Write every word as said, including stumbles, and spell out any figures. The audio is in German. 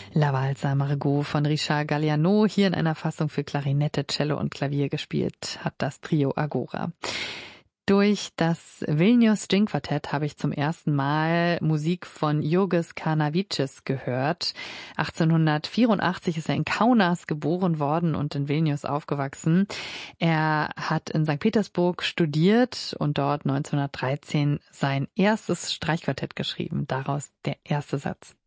La Valsa Margot von Richard Galliano, hier in einer Fassung für Klarinette, Cello und Klavier gespielt hat das Trio Agora. Durch das Vilnius String Quartett habe ich zum ersten Mal Musik von Jurgis Karnavicis gehört. achtzehnhundertvierundachtzig ist er in Kaunas geboren worden und in Vilnius aufgewachsen. Er hat in Sankt Petersburg studiert und dort neunzehnhundertdreizehn sein erstes Streichquartett geschrieben. Daraus der erste Satz.